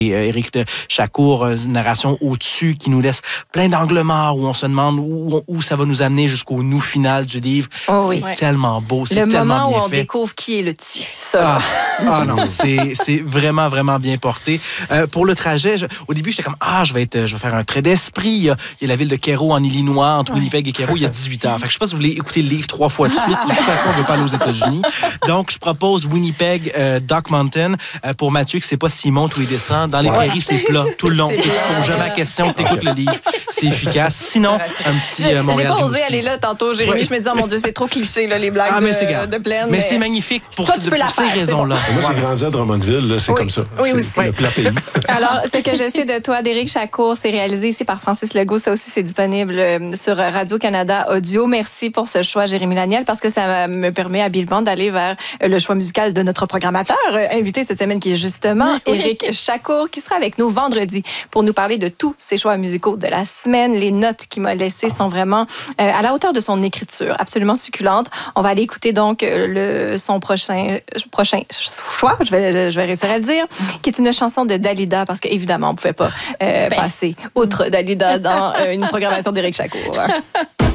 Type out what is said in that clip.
Éric Chacour, une narration au-dessus qui nous laisse plein d'angles morts où on se demande où ça va nous amener jusqu'au nous final du livre. C'est tellement beau, c'est tellement bien fait. Le moment où on découvre qui est le dessus. Ça, non, c'est vraiment, vraiment bien porté. Pour le trajet, au début, j'étais comme, je vais faire un trait d'esprit. Il y a la ville de Cairo en Illinois, entre Winnipeg et Cairo, il y a 18 heures. Fait que je sais pas si vous voulez écouter le livre 3 fois de suite. De toute façon, on ne veut pas aller aux États-Unis. Donc, je propose Winnipeg, Dock Mountain. Pour Mathieu, qui ne sait pas s'il monte ou il descend. Dans les prairies, c'est plat tout le long. Tu ne poses jamais la question, tu écoutes le livre. C'est efficace. Sinon, un petit Montréal. J'ai pas osé aller là tantôt, Jérémy. Je me dis, oh mon Dieu, c'est trop cliché, là, les blagues de plaine. Mais c'est magnifique pour ces raisons-là. Moi, j'ai grandi à Drummondville, c'est comme ça. Oui, aussi. C'est le plat pays. Alors, ce que je sais de toi, d'Éric Chacour, c'est réalisé ici par Francis Legault. Ça aussi, c'est disponible sur Radio-Canada Audio. Merci pour ce choix, Jérémy Laniel, parce que ça me permet habilement d'aller vers le choix musical de notre programmateur invité cette semaine, qui est justement Éric Chacour, qui sera avec nous vendredi pour nous parler de tous ses choix musicaux de la semaine. Les notes qu'il m'a laissées sont vraiment à la hauteur de son écriture, absolument succulente. On va aller écouter donc son prochain choix, je vais réussir à le dire, qui est une chanson de Dalida, parce qu'évidemment, on ne pouvait pas passer outre Dalida dans une programmation d'Éric Chacour.